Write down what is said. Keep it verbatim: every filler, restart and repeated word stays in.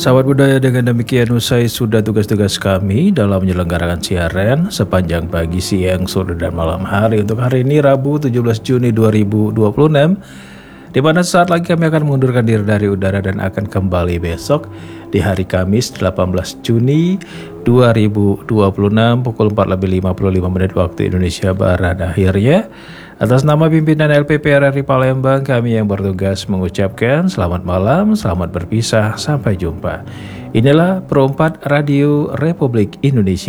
Sahabat budaya, dengan demikian usai sudah tugas-tugas kami dalam menyelenggarakan siaran sepanjang pagi, siang, sore, dan malam hari untuk hari ini Rabu tujuh belas Juni dua ribu dua puluh enam, di mana saat lagi kami akan mengundurkan diri dari udara dan akan kembali besok di hari Kamis delapan belas Juni dua ribu dua puluh enam pukul empat lebih lima puluh lima menit waktu Indonesia Barat. Akhirnya, atas nama pimpinan L P P R R I Palembang, kami yang bertugas mengucapkan selamat malam, selamat berpisah, sampai jumpa. Inilah Pro empat Radio Republik Indonesia.